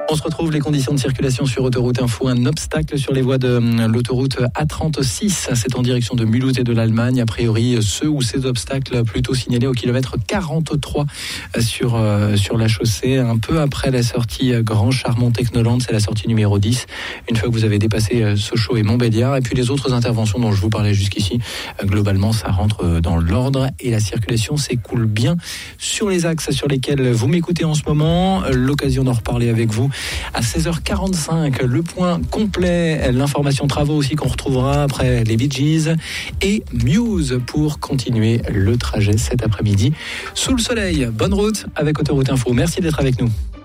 On se retrouve, les conditions de circulation sur Autoroute Info. Un obstacle sur les voies de l'autoroute A36. C'est en direction de Mulhouse et de l'Allemagne. A priori, ceux ou ces obstacles plutôt signalés au kilomètre 43 sur la chaussée. Un peu après la sortie Grand Charmont-Technoland, c'est la sortie numéro 10. Une fois que vous avez dépassé Sochaux et Montbéliard. Et puis les autres interventions dont je vous parlais jusqu'ici, globalement, ça rentre dans l'ordre et la circulation s'écoule bien sur les axes sur lesquels vous m'écoutez en ce moment. L'occasion d'en reparler avec vous à 16h45, le point complet, l'information travaux aussi qu'on retrouvera après les Bee Gees et Muse pour continuer le trajet cet après-midi sous le soleil. Bonne route avec Autoroute Info. Merci d'être avec nous.